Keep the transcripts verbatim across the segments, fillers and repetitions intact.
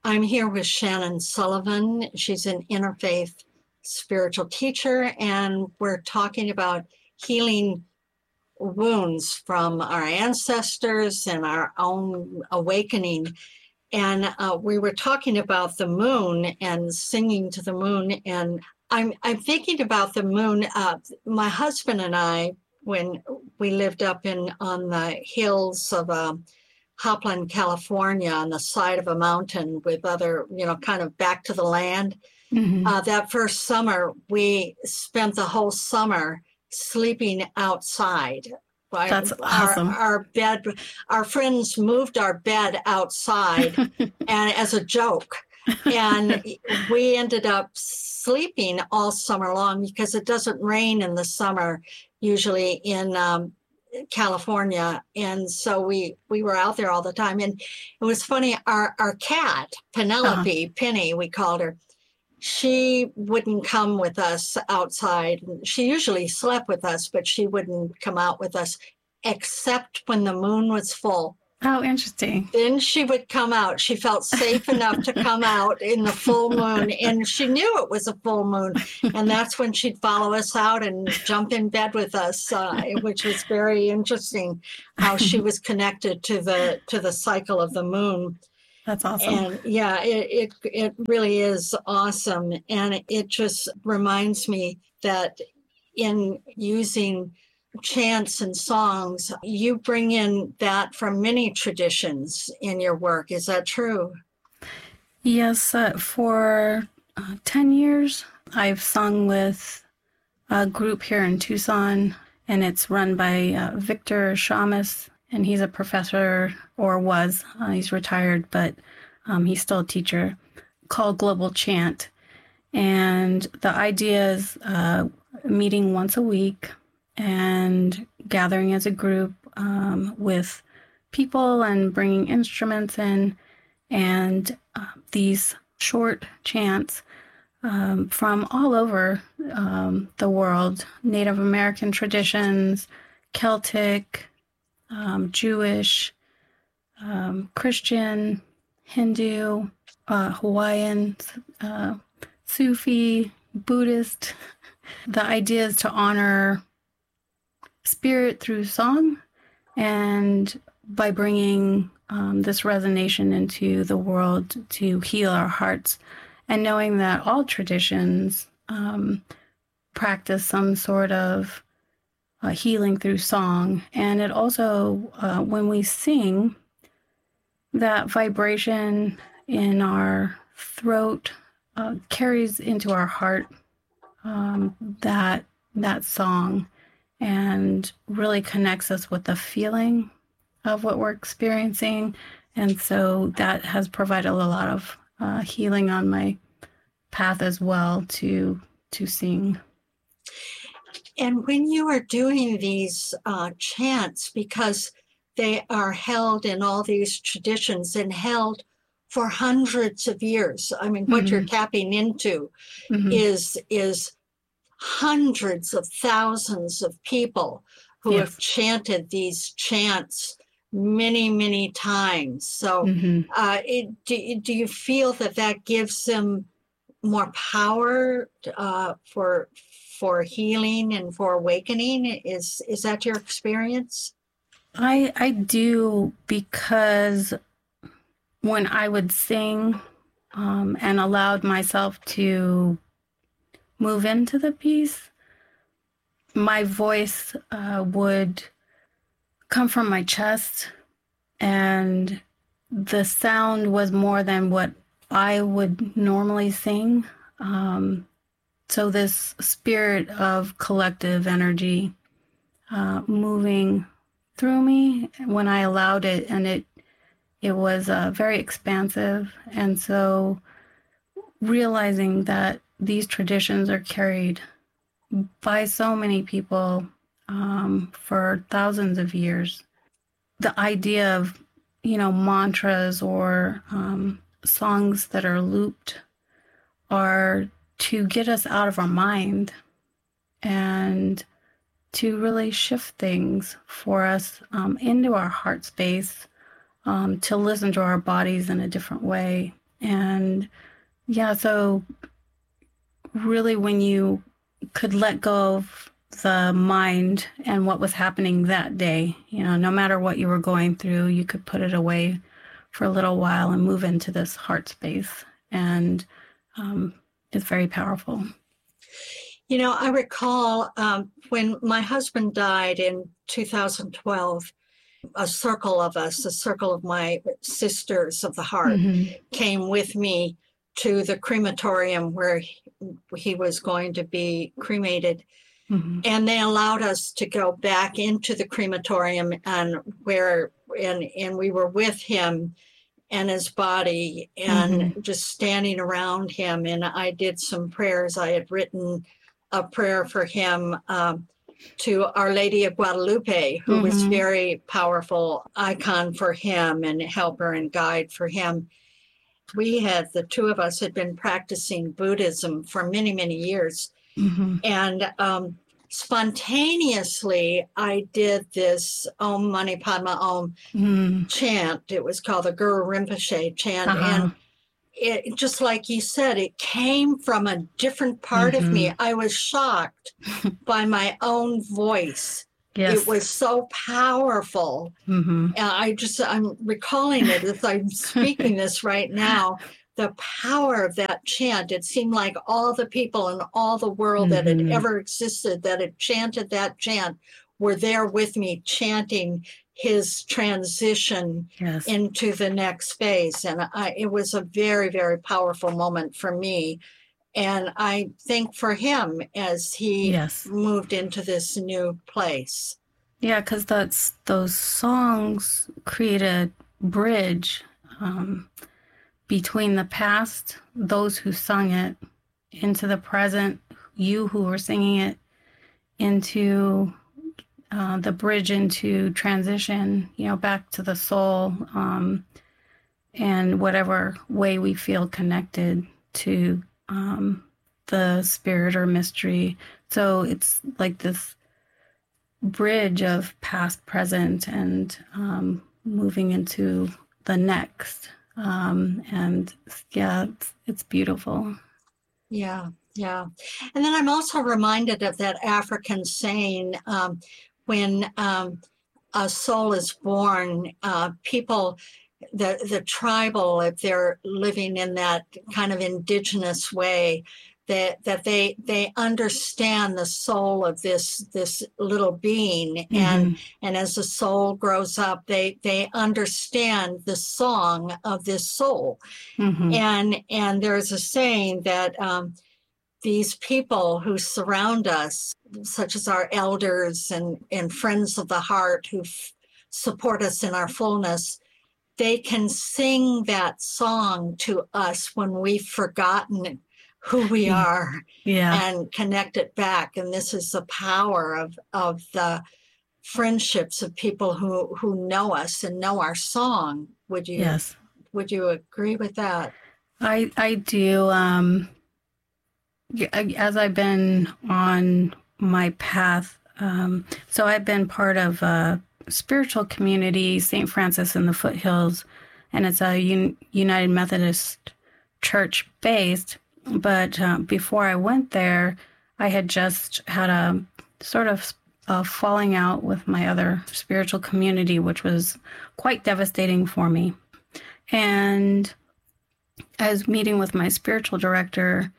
I'm here with Shannon Sullivan. She's an interfaith spiritual teacher, and we're talking about healing wounds from our ancestors and our own awakening. And uh, we were talking about the moon and singing to the moon. And I'm I'm thinking about the moon. Uh, my husband and I, when we lived up in on the hills of uh, Hopland, California, on the side of a mountain with other, you know, kind of back to the land. Mm-hmm. Uh, that first summer, we spent the whole summer sleeping outside. Right? That's awesome. Our, our bed, our friends moved our bed outside and as a joke. And we ended up sleeping all summer long because it doesn't rain in the summer, usually in um, California. And so we, we were out there all the time. And it was funny, our, our cat, Penelope, uh-huh. Penny, we called her, she wouldn't come with us outside. She usually slept with us, but she wouldn't come out with us except when the moon was full. Oh, interesting. Then she would come out. She felt safe enough to come out in the full moon, and she knew it was a full moon. And that's when she'd follow us out and jump in bed with us, uh, which was very interesting how she was connected to the to the cycle of the moon. That's awesome. And yeah, it, it it really is awesome. And it just reminds me that in using chants and songs, you bring in that from many traditions in your work. Is that true? Yes. Uh, for uh, ten years, I've sung with a group here in Tucson, and it's run by uh, Victor Shamus. And he's a professor, or was. Uh, he's retired, but um, he's still a teacher, called Global Chant. And the idea is uh, meeting once a week and gathering as a group um, with people and bringing instruments in. And uh, these short chants um, from all over um, the world, Native American traditions, Celtic, Um, Jewish, um, Christian, Hindu, uh, Hawaiian, uh, Sufi, Buddhist. The idea is to honor spirit through song, and by bringing um, this resonation into the world to heal our hearts, and knowing that all traditions um, practice some sort of Uh, healing through song. And it also, uh, when we sing, that vibration in our throat uh, carries into our heart um, that that song, and really connects us with the feeling of what we're experiencing. And so that has provided a lot of uh, healing on my path as well to to sing. And when you are doing these uh, chants, because they are held in all these traditions and held for hundreds of years, I mean, what mm-hmm. you're tapping into mm-hmm. is is hundreds of thousands of people who yes. have chanted these chants many, many times. So mm-hmm. uh, it, do, do you feel that that gives them more power uh, for for healing and for awakening? Is is that your experience? I I do, because when I would sing um, and allowed myself to move into the piece, my voice uh, would come from my chest, and the sound was more than what I would normally sing. Um, So this spirit of collective energy uh, moving through me when I allowed it, and it it was uh, very expansive. And so realizing that these traditions are carried by so many people um, for thousands of years, the idea of, you know, mantras or um, songs that are looped are to get us out of our mind and to really shift things for us um, into our heart space, um, to listen to our bodies in a different way, And yeah, so really when you could let go of the mind and what was happening that day, you know, no matter what you were going through, you could put it away for a little while and move into this heart space. And um, it's very powerful. You know, I recall um, when my husband died in two thousand twelve, a circle of us, a circle of my sisters of the heart, mm-hmm. came with me to the crematorium where he, he was going to be cremated. Mm-hmm. And they allowed us to go back into the crematorium and where, and, and we were with him and his body and mm-hmm. just standing around him. And I did some prayers. I had written a prayer for him um, to Our Lady of Guadalupe, who mm-hmm. was very powerful icon for him and helper and guide for him. We had, the two of us had been practicing Buddhism for many, many years. Mm-hmm. And um, spontaneously, I did this Om Mani Padme Om mm-hmm. chant. It was called the Guru Rinpoche chant. Uh-huh. And it, just like you said, it came from a different part mm-hmm. of me. I was shocked by my own voice. Yes. It was so powerful. Mm-hmm. And I just, I'm recalling it as I'm speaking this right now, the power of that chant. It seemed like all the people in all the world mm-hmm. that had ever existed that had chanted that chant were there with me chanting his transition yes. into the next phase. And I, it was a very, very powerful moment for me. And I think for him as he yes. moved into this new place. Yeah, because that's those songs create a bridge um, between the past, those who sung it, into the present, you who were singing it, into uh, the bridge into transition, you know, back to the soul, um, and whatever way we feel connected to um, the spirit or mystery. So it's like this bridge of past, present, and um, moving into the next. Um, and yeah, it's, it's beautiful. Yeah, yeah. And then I'm also reminded of that African saying, um, when um, a soul is born, uh, people, the, the tribal, if they're living in that kind of indigenous way, that that they they understand the soul of this this little being, mm-hmm. and and as the soul grows up, they they understand the song of this soul, mm-hmm. and and there's a saying that um, these people who surround us, such as our elders and and friends of the heart who f- support us in our fullness, they can sing that song to us when we've forgotten who we are, yeah. and connect it back. And this is the power of of the friendships of people who who know us and know our song. Would you yes. would you agree with that? I I do. Um, as I've been on my path, um, so I've been part of a spiritual community, Saint Francis in the Foothills, and it's a un- United Methodist Church based. But uh, before I went there, I had just had a sort of a falling out with my other spiritual community, which was quite devastating for me. And I was meeting with my spiritual director,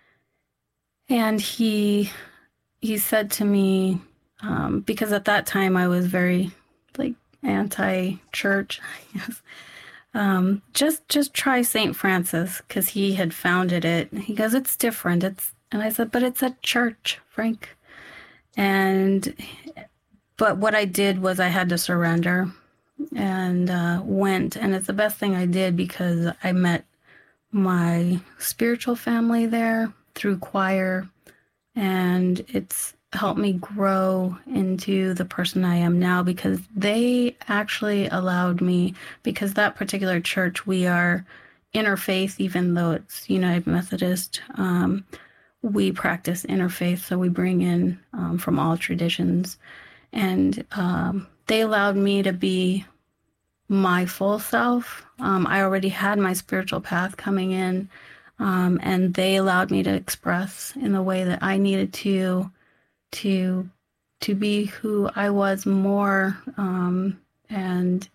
and he he said to me, um, because at that time I was very like anti-church, I guess. Um, just, just try Saint Francis, because he had founded it. He goes, it's different. It's, and I said, but it's a church, Frank. And, but what I did was I had to surrender and, uh, went, and it's the best thing I did because I met my spiritual family there through choir, and it's helped me grow into the person I am now, because they actually allowed me, because that particular church, we are interfaith, even though it's United Methodist. Um, we practice interfaith, so we bring in um, from all traditions. And um, they allowed me to be my full self. Um, I already had my spiritual path coming in, um, and they allowed me to express in the way that I needed to, to, to be who I was more, um, and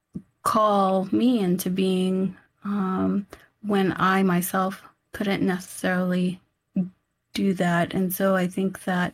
call me into being, um, when I myself couldn't necessarily do that. And so I think that,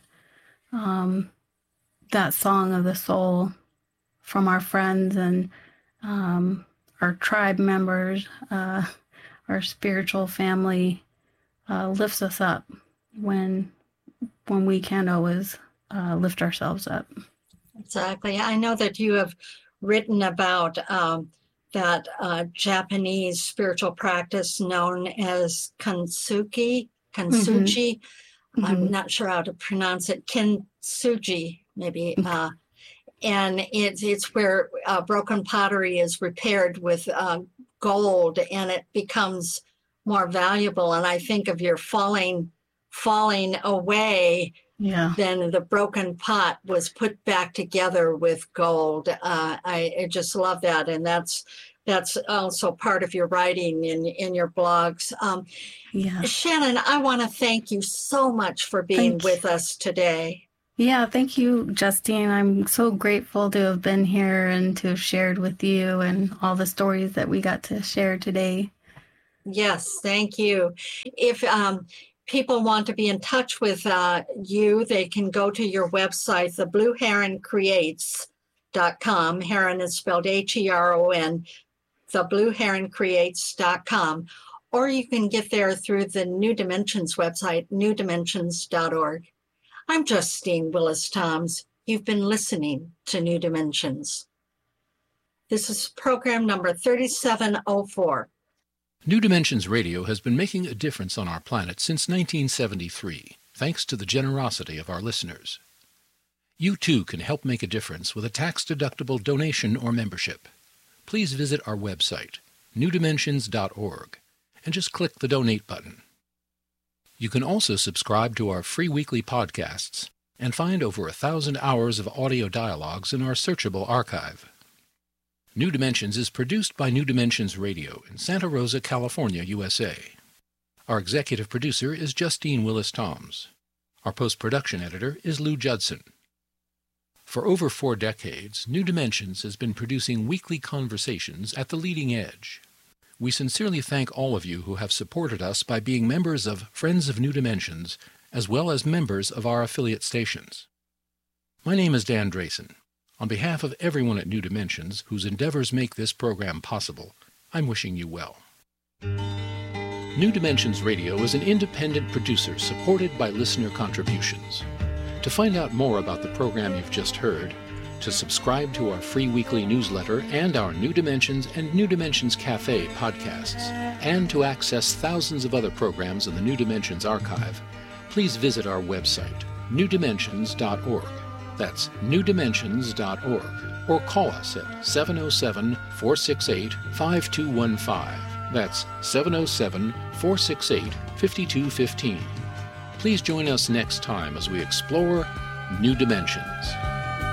um, that song of the soul from our friends and, um, our tribe members, uh, our spiritual family, uh, lifts us up when, when we can't always, uh, lift ourselves up. Exactly. I know that you have written about, um, that uh, Japanese spiritual practice known as Kintsugi, Kintsugi. Mm-hmm. I'm mm-hmm. not sure how to pronounce it. Kintsugi, maybe. Uh, and it's it's where uh, broken pottery is repaired with uh, gold, and it becomes more valuable. And I think of your falling falling away. Yeah. Then the broken pot was put back together with gold. Uh, I, I just love that, and that's that's also part of your writing in in your blogs. Um, yeah. Shannon, I want to thank you so much for being thank with us today. Yeah, thank you, Justine. I'm so grateful to have been here and to have shared with you and all the stories that we got to share today. Yes, thank you. If um, people want to be in touch with uh, you, they can go to your website, the blue heron creates dot com. Heron is spelled H E R O N, the blue heron creates dot com. Or you can get there through the New Dimensions website, new dimensions dot org. I'm Justine Willis-Toms. You've been listening to New Dimensions. This is program number thirty-seven oh four. New Dimensions Radio has been making a difference on our planet since nineteen seventy-three, thanks to the generosity of our listeners. You too can help make a difference with a tax-deductible donation or membership. Please visit our website, new dimensions dot org, and just click the Donate button. You can also subscribe to our free weekly podcasts and find over a thousand hours of audio dialogues in our searchable archive. New Dimensions is produced by New Dimensions Radio in Santa Rosa, California, U S A. Our executive producer is Justine Willis-Toms. Our post-production editor is Lou Judson. For over four decades, New Dimensions has been producing weekly conversations at the leading edge. We sincerely thank all of you who have supported us by being members of Friends of New Dimensions, as well as members of our affiliate stations. My name is Dan Drayson. On behalf of everyone at New Dimensions, whose endeavors make this program possible, I'm wishing you well. New Dimensions Radio is an independent producer supported by listener contributions. To find out more about the program you've just heard, to subscribe to our free weekly newsletter and our New Dimensions and New Dimensions Cafe podcasts, and to access thousands of other programs in the New Dimensions archive, please visit our website, new dimensions dot org. That's new dimensions dot org, or call us at seven oh seven, four six eight, five two one five. That's seven oh seven, four six eight, five two one five. Please join us next time as we explore New Dimensions.